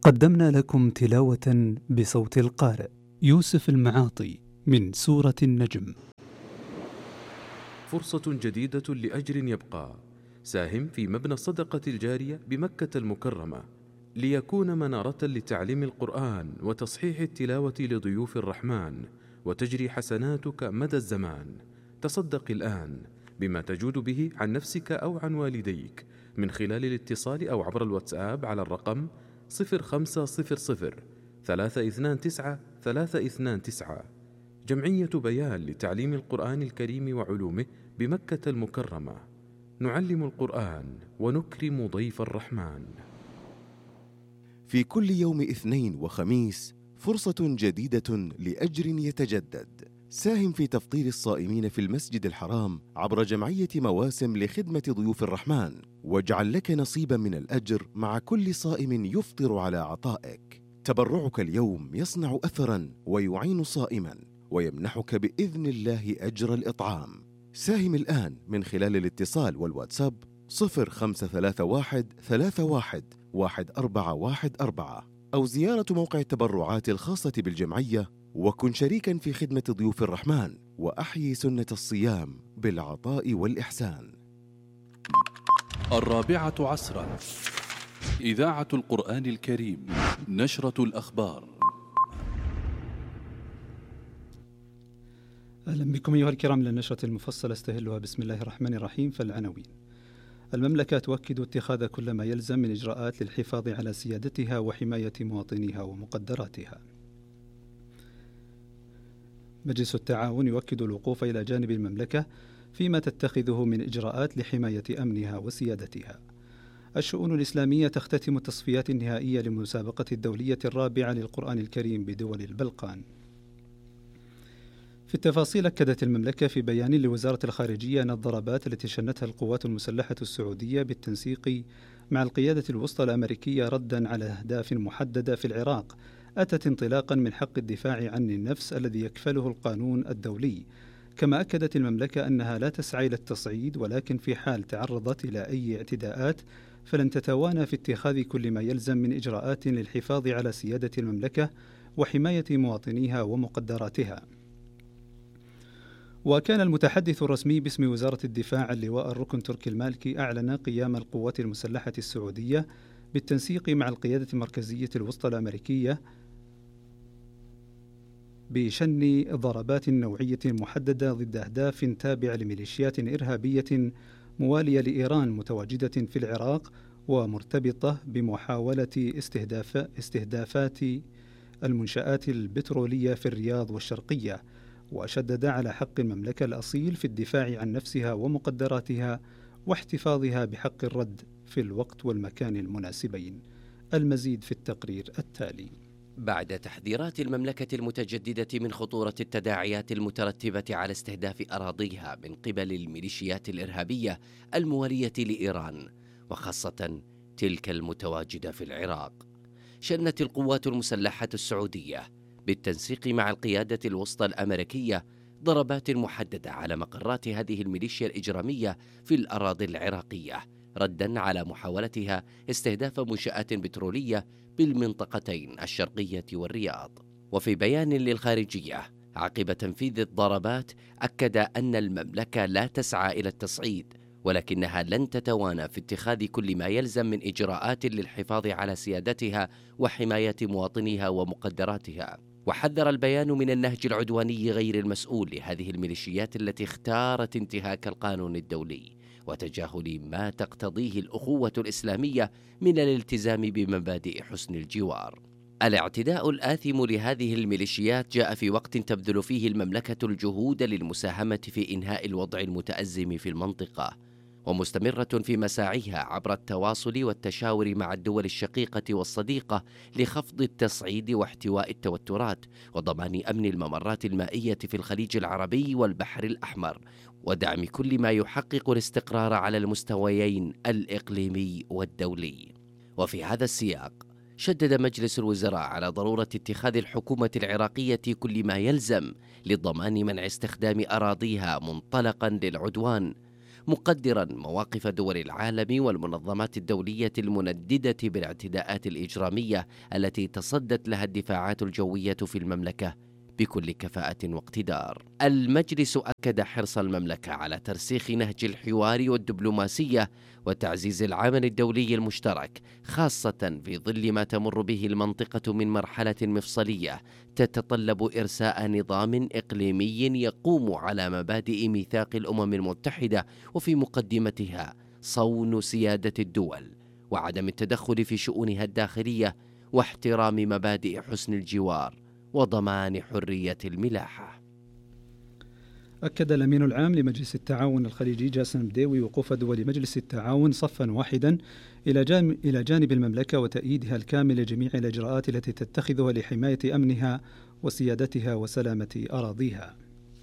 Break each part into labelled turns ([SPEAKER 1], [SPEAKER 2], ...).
[SPEAKER 1] قدمنا لكم تلاوة بصوت القارئ يوسف المعاطي من سورة النجم.
[SPEAKER 2] فرصة جديدة لأجر يبقى. ساهم في مبنى الصدقة الجارية بمكة المكرمة ليكون منارة لتعليم القرآن وتصحيح التلاوة لضيوف الرحمن، وتجري حسناتك مدى الزمان. تصدق الآن بما تجود به عن نفسك أو عن والديك من خلال الاتصال أو عبر الواتساب على الرقم 0500 329 329. جمعية بيان لتعليم القرآن الكريم وعلومه بمكة المكرمة. نعلم القرآن ونكرم ضيف الرحمن.
[SPEAKER 3] في كل يوم اثنين وخميس فرصة جديدة لأجر يتجدد. ساهم في تفطير الصائمين في المسجد الحرام عبر جمعية مواسم لخدمة ضيوف الرحمن، واجعل لك نصيبا من الأجر مع كل صائم يفطر على عطائك. تبرعك اليوم يصنع أثرا ويعين صائما ويمنحك بإذن الله أجر الإطعام. ساهم الآن من خلال الاتصال والواتساب 0531 31 1414 أو زيارة موقع التبرعات الخاصة بالجمعية، وكن شريكا في خدمة ضيوف الرحمن وأحيي سنة الصيام بالعطاء والإحسان.
[SPEAKER 4] 4 عصرا، إذاعة القرآن الكريم، نشرة الأخبار.
[SPEAKER 1] أهلا بكم أيها الكرام للنشرة المفصلة استهلها بسم الله الرحمن الرحيم. فالعناوين: المملكة تؤكد اتخاذ كل ما يلزم من إجراءات للحفاظ على سيادتها وحماية مواطنيها ومقدراتها. مجلس التعاون يؤكد الوقوف إلى جانب المملكة فيما تتخذه من إجراءات لحماية أمنها وسيادتها. الشؤون الإسلامية تختتم التصفيات النهائية للمسابقة الدولية الرابعة للقرآن الكريم بدول البلقان. في التفاصيل، أكدت المملكة في بيان لوزارة الخارجية أن الضربات التي شنتها القوات المسلحة السعودية بالتنسيق مع القيادة الوسطى الأمريكية ردا على أهداف محددة في العراق أتت انطلاقا من حق الدفاع عن النفس الذي يكفله القانون الدولي. كما أكدت المملكة أنها لا تسعى إلى التصعيد، ولكن في حال تعرضت إلى أي اعتداءات فلن تتوانى في اتخاذ كل ما يلزم من إجراءات للحفاظ على سيادة المملكة وحماية مواطنيها ومقدراتها. وكان المتحدث الرسمي باسم وزارة الدفاع اللواء الركن تركي المالكي أعلن قيام القوات المسلحة السعودية بالتنسيق مع القيادة المركزية الوسطى الأمريكية بشن ضربات نوعية محددة ضد أهداف تابعة لميليشيات إرهابية موالية لإيران متواجدة في العراق ومرتبطة بمحاولة استهدافات المنشآت البترولية في الرياض والشرقية. وشدد على حق المملكة الأصيل في الدفاع عن نفسها ومقدراتها واحتفاظها بحق الرد في الوقت والمكان المناسبين. المزيد في التقرير التالي.
[SPEAKER 5] بعد تحذيرات المملكة المتجددة من خطورة التداعيات المترتبة على استهداف أراضيها من قبل الميليشيات الإرهابية الموالية لإيران، وخاصة تلك المتواجدة في العراق، شنت القوات المسلحة السعودية بالتنسيق مع القيادة الوسطى الأمريكية ضربات محددة على مقرات هذه الميليشيا الإجرامية في الأراضي العراقية، ردا على محاولتها استهداف منشآت بترولية بالمنطقتين الشرقية والرياض. وفي بيان للخارجية عقب تنفيذ الضربات، أكد أن المملكة لا تسعى إلى التصعيد، ولكنها لن تتوانى في اتخاذ كل ما يلزم من إجراءات للحفاظ على سيادتها وحماية مواطنيها ومقدراتها. وحذر البيان من النهج العدواني غير المسؤول لهذه الميليشيات التي اختارت انتهاك القانون الدولي وتجاهل ما تقتضيه الأخوة الإسلامية من الالتزام بمبادئ حسن الجوار. الاعتداء الآثم لهذه الميليشيات جاء في وقت تبذل فيه المملكة الجهود للمساهمة في إنهاء الوضع المتأزم في المنطقة، ومستمرة في مساعيها عبر التواصل والتشاور مع الدول الشقيقة والصديقة لخفض التصعيد واحتواء التوترات وضمان أمن الممرات المائية في الخليج العربي والبحر الأحمر، ودعم كل ما يحقق الاستقرار على المستويين الإقليمي والدولي. وفي هذا السياق شدد مجلس الوزراء على ضرورة اتخاذ الحكومة العراقية كل ما يلزم لضمان منع استخدام أراضيها منطلقا للعدوان، مقدرا مواقف دول العالم والمنظمات الدولية المنددة بالاعتداءات الإجرامية التي تصدت لها الدفاعات الجوية في المملكة بكل كفاءة واقتدار. المجلس أكد حرص المملكة على ترسيخ نهج الحوار والدبلوماسية وتعزيز العمل الدولي المشترك، خاصة في ظل ما تمر به المنطقة من مرحلة مفصلية تتطلب إرساء نظام إقليمي يقوم على مبادئ ميثاق الأمم المتحدة، وفي مقدمتها صون سيادة الدول وعدم التدخل في شؤونها الداخلية واحترام مبادئ حسن الجوار وضمان حرية الملاحة.
[SPEAKER 1] أكد الأمين العام لمجلس التعاون الخليجي جاسم بديوي وقوف دول مجلس التعاون صفا واحدا إلى جانب المملكة وتأييدها الكامل لجميع الإجراءات التي تتخذها لحماية أمنها وسيادتها وسلامة أراضيها.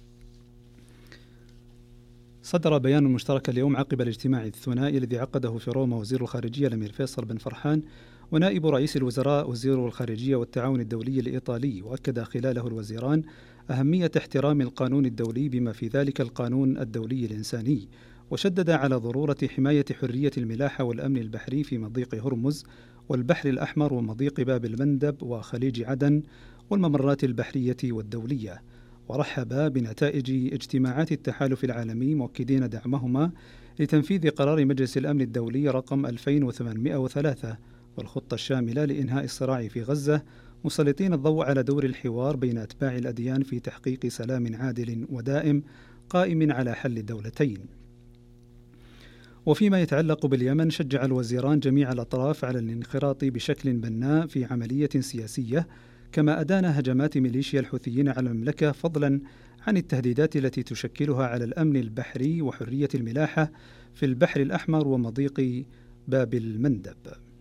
[SPEAKER 1] صدر بيان مشترك اليوم عقب الاجتماع الثنائي الذي عقده في روما وزير الخارجية الأمير فيصل بن فرحان ونائب رئيس الوزراء وزير الخارجية والتعاون الدولي الإيطالي، وأكد خلاله الوزيران أهمية احترام القانون الدولي بما في ذلك القانون الدولي الإنساني، وشدد على ضرورة حماية حرية الملاحة والأمن البحري في مضيق هرمز والبحر الأحمر ومضيق باب المندب وخليج عدن والممرات البحرية والدولية. ورحب بنتائج اجتماعات التحالف العالمي مؤكدين دعمهما لتنفيذ قرار مجلس الأمن الدولي رقم 2803 والخطة الشاملة لإنهاء الصراع في غزة، مسلطين الضوء على دور الحوار بين أتباع الأديان في تحقيق سلام عادل ودائم قائم على حل الدولتين. وفيما يتعلق باليمن، شجع الوزيران جميع الأطراف على الانخراط بشكل بناء في عملية سياسية، كما أدان هجمات ميليشيا الحوثيين على المملكة فضلا عن التهديدات التي تشكلها على الأمن البحري وحرية الملاحة في البحر الأحمر ومضيق باب المندب.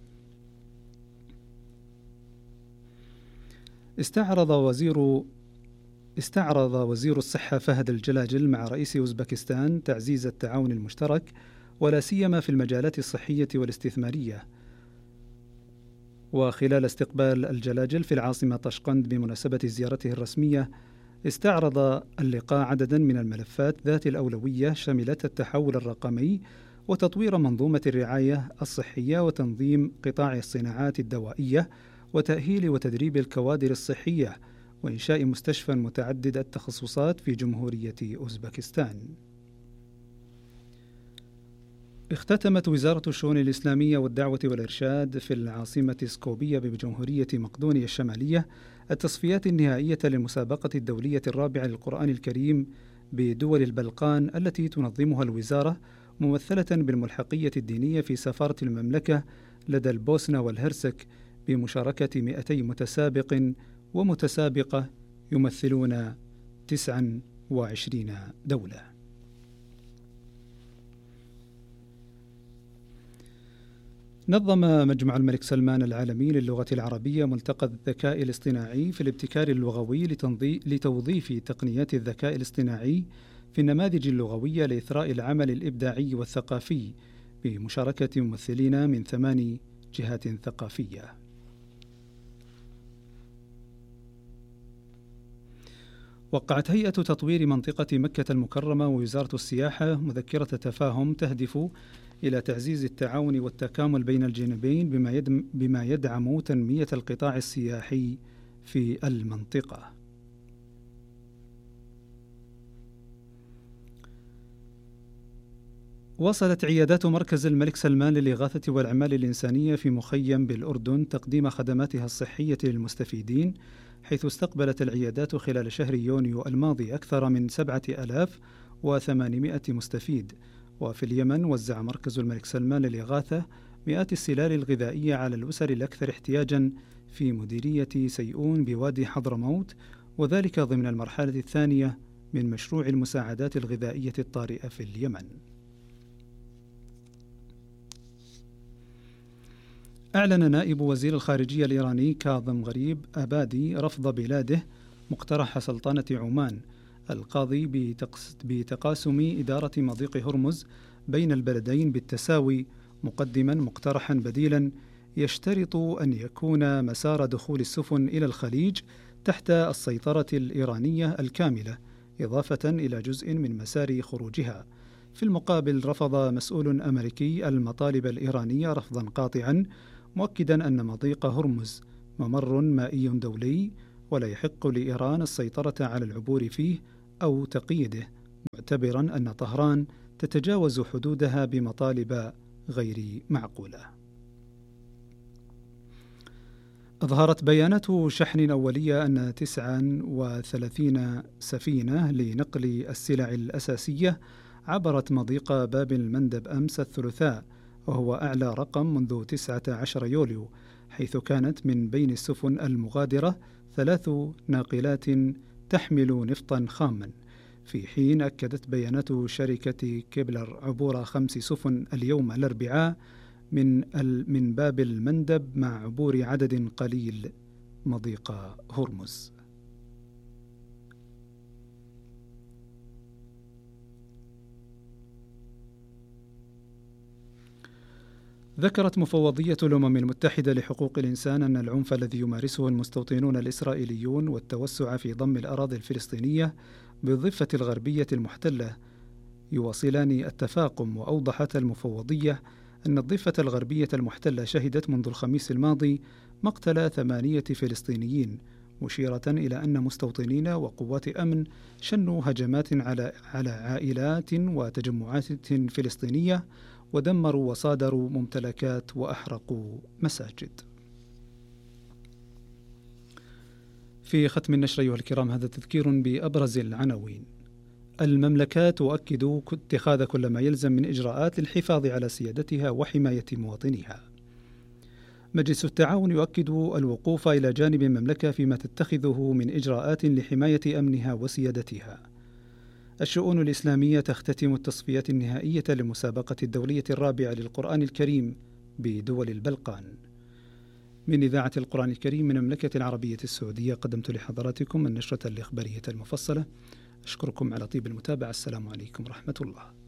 [SPEAKER 1] استعرض وزير الصحة فهد الجلاجل مع رئيس أوزبكستان تعزيز التعاون المشترك ولا سيما في المجالات الصحية والاستثمارية. وخلال استقبال الجلاجل في العاصمة طشقند بمناسبة زيارته الرسمية، استعرض اللقاء عددا من الملفات ذات الأولوية شملت التحول الرقمي وتطوير منظومة الرعاية الصحية وتنظيم قطاع الصناعات الدوائية وتأهيل وتدريب الكوادر الصحية وإنشاء مستشفى متعدد التخصصات في جمهورية أوزبكستان. اختتمت وزارة الشؤون الإسلامية والدعوة والإرشاد في العاصمة سكوبية بجمهورية مقدونيا الشمالية التصفيات النهائية للمسابقة الدولية الرابعة للقرآن الكريم بدول البلقان التي تنظمها الوزارة ممثلة بالملحقية الدينية في سفارة المملكة لدى البوسنة والهرسك بمشاركة 200 متسابق ومتسابقة يمثلون 29 دولة. نظم مجمع الملك سلمان العالمي للغة العربية ملتقى الذكاء الاصطناعي في الابتكار اللغوي لتوظيف تقنيات الذكاء الاصطناعي في النماذج اللغوية لإثراء العمل الإبداعي والثقافي بمشاركة ممثلين من 8 جهات ثقافية. وقعت هيئة تطوير منطقة مكة المكرمة ووزارة السياحة مذكرة تفاهم تهدف إلى تعزيز التعاون والتكامل بين الجانبين بما يدعم تنمية القطاع السياحي في المنطقة. واصلت عيادات مركز الملك سلمان للإغاثة والأعمال الإنسانية في مخيم بالأردن تقديم خدماتها الصحية للمستفيدين، حيث استقبلت العيادات خلال شهر يونيو الماضي أكثر من 7800 مستفيد. وفي اليمن وزع مركز الملك سلمان للإغاثة مئات السلال الغذائية على الأسر الأكثر احتياجا في مديرية سيئون بوادي حضرموت، وذلك ضمن المرحلة الثانية من مشروع المساعدات الغذائية الطارئة في اليمن. أعلن نائب وزير الخارجية الإيراني كاظم غريب آبادي رفض بلاده مقترح سلطنة عمان القاضي بتقاسم إدارة مضيق هرمز بين البلدين بالتساوي، مقدما مقترحا بديلا يشترط أن يكون مسار دخول السفن إلى الخليج تحت السيطرة الإيرانية الكاملة، إضافة إلى جزء من مسار خروجها، في المقابل رفض مسؤول أمريكي المطالب الإيرانية رفضا قاطعا، مؤكدا أن مضيق هرمز ممر مائي دولي ولا يحق لإيران السيطرة على العبور فيه أو تقييده، معتبرا أن طهران تتجاوز حدودها بمطالب غير معقولة. أظهرت بيانات شحن أولية أن 39 سفينة لنقل السلع الأساسية عبرت مضيق باب المندب أمس الثلاثاء، وهو أعلى رقم منذ 19 يوليو، حيث كانت من بين السفن المغادرة 3 ناقلات تحمل نفطا خاما، في حين أكدت بيانات شركة كيبلر عبور 5 سفن اليوم الأربعاء من باب المندب مع عبور عدد قليل مضيق هرمز. ذكرت مفوضية الأمم المتحدة لحقوق الإنسان أن العنف الذي يمارسه المستوطنون الإسرائيليون والتوسع في ضم الأراضي الفلسطينية بالضفة الغربية المحتلة يواصلان التفاقم. وأوضحت المفوضية أن الضفة الغربية المحتلة شهدت منذ الخميس الماضي مقتل 8 فلسطينيين، مشيرة إلى أن مستوطنين وقوات أمن شنوا هجمات على عائلات وتجمعات فلسطينية ودمروا وصادروا ممتلكات وأحرقوا مساجد. في ختم النشر أيها الكرام هذا تذكير بأبرز العناوين. المملكة تؤكد اتخاذ كل ما يلزم من إجراءات للحفاظ على سيادتها وحماية مواطنيها. مجلس التعاون يؤكد الوقوف إلى جانب المملكة فيما تتخذه من إجراءات لحماية أمنها وسيادتها. الشؤون الإسلامية تختتم التصفيات النهائية للمسابقة الدولية الرابعة للقرآن الكريم بدول البلقان. من إذاعة القرآن الكريم من المملكة العربية السعودية قدمت لحضراتكم النشرة الإخبارية المفصلة. أشكركم على طيب المتابعة. السلام عليكم ورحمة الله.